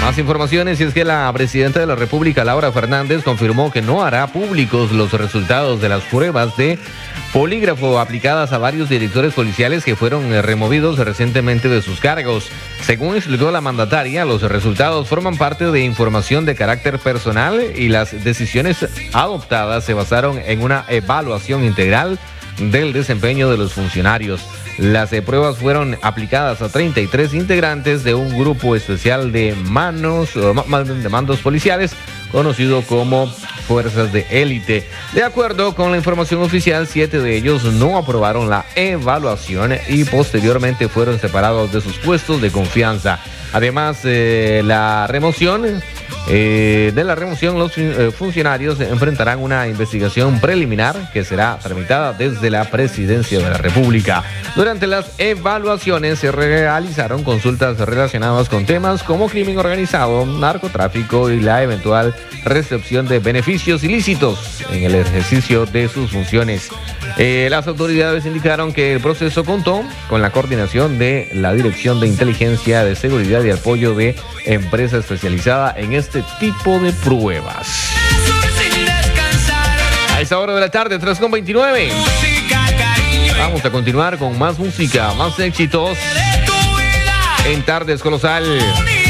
Más informaciones, y es que la presidenta de la República, Laura Fernández, confirmó que no hará públicos los resultados de las pruebas de polígrafo aplicadas a varios directores policiales que fueron removidos recientemente de sus cargos. Según explicó la mandataria, los resultados forman parte de información de carácter personal y las decisiones adoptadas se basaron en una evaluación integral del desempeño de los funcionarios. Las pruebas fueron aplicadas a 33 integrantes de un grupo especial de mandos policiales conocido como Fuerzas de Élite. De acuerdo con la información oficial, 7 de ellos no aprobaron la evaluación y posteriormente fueron separados de sus puestos de confianza. Además, de la remoción, los funcionarios enfrentarán una investigación preliminar que será tramitada desde la Presidencia de la República. Durante las evaluaciones se realizaron consultas relacionadas con temas como crimen organizado, narcotráfico y la eventual recepción de beneficios ilícitos en el ejercicio de sus funciones. Las autoridades indicaron que el proceso contó con la coordinación de la Dirección de Inteligencia, de Seguridad y Apoyo de Empresa Especializada en este tipo de pruebas. A esta hora de la tarde, 3:29. Vamos a continuar con más música, más éxitos en Tardes Colosal.